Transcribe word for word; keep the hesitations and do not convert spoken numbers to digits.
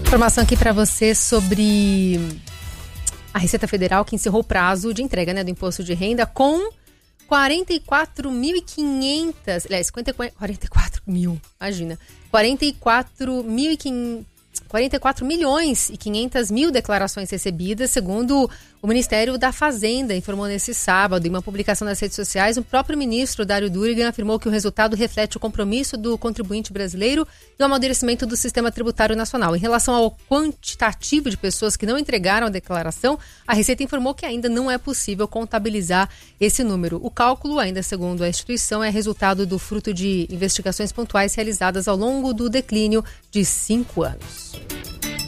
Informação aqui para você sobre a Receita Federal, que encerrou o prazo de entrega, né, do imposto de renda com quarenta e quatro mil e quinhentas, aliás, quarenta e quatro mil, imagina, quarenta e quatro mil e quinhentas, quarenta e quatro milhões e quinhentas mil declarações recebidas, segundo o Ministério da Fazenda informou nesse sábado. Em uma publicação nas redes sociais, o próprio ministro Dário Durigan afirmou que o resultado reflete o compromisso do contribuinte brasileiro e o amadurecimento do sistema tributário nacional. Em relação ao quantitativo de pessoas que não entregaram a declaração, a Receita informou que ainda não é possível contabilizar esse número. O cálculo, ainda segundo a instituição, é resultado do fruto de investigações pontuais realizadas ao longo do declínio de cinco anos.